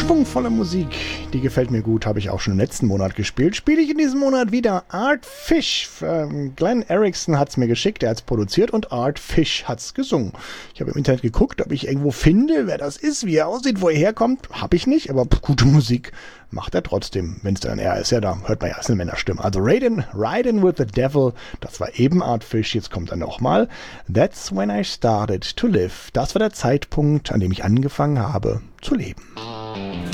Schwungvolle Musik, die gefällt mir gut, habe ich auch schon im letzten Monat gespielt. Spiele ich in diesem Monat wieder Art Fish. Glenn Erickson hat es mir geschickt, er hat es produziert und Art Fish hat es gesungen. Ich habe im Internet geguckt, ob ich irgendwo finde, wer das ist, wie er aussieht, wo er herkommt. Habe ich nicht, aber gute Musik macht er trotzdem, wenn es dann er ist. Ja, da hört man ja, es ist eine Männerstimme. Also Riding with the Devil, das war eben Art Fish. Jetzt kommt er nochmal. That's when I started to live. Das war der Zeitpunkt, an dem ich angefangen habe zu leben.